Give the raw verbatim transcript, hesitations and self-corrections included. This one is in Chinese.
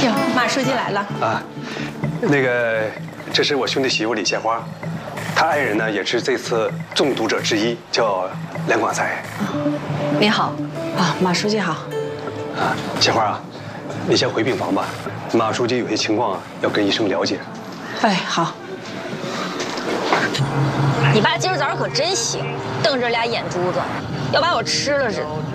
哟，马书记来了啊，那个，这是我兄弟媳妇李鲜花，他爱人呢也是这次中毒者之一，叫梁广才。 你好，啊，马书记好。 啊，鲜花啊，你先回病房吧，马书记有些情况啊要跟医生了解。 哎，好。 你爸今儿早上可真行，瞪着俩眼珠子，要把我吃了似的。